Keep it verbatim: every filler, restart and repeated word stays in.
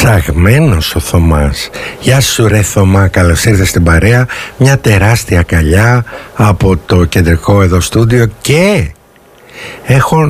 Ψαγμένος ο Θωμάς. Γεια σου ρε Θωμά, καλώς ήρθες στην παρέα. Μια τεράστια καλιά από το κεντρικό εδώ στούντιο. Και έχω